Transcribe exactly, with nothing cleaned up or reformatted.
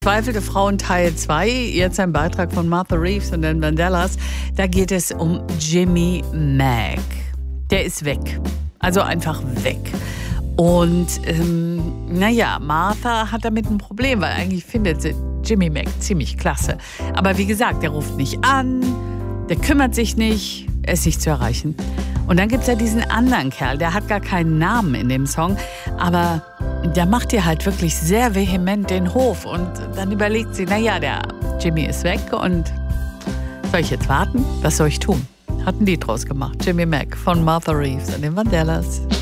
Verzweifelte Frauen Teil zwei, jetzt ein Beitrag von Martha Reeves und den Vandellas. Da geht es um Jimmy Mack. Der ist weg. Also einfach weg. Und ähm, naja, Martha hat damit ein Problem, weil eigentlich findet sie Jimmy Mack ziemlich klasse. Aber wie gesagt, der ruft nicht an, der kümmert sich nicht, er ist nicht zu erreichen. Und dann gibt es ja diesen anderen Kerl, der hat gar keinen Namen in dem Song, aber der macht ihr halt wirklich sehr vehement den Hof. Und dann überlegt sie, naja, der Jimmy ist weg und soll ich jetzt warten? Was soll ich tun? Hat ein Lied draus gemacht, Jimmy Mack von Martha Reeves und den Vandellas.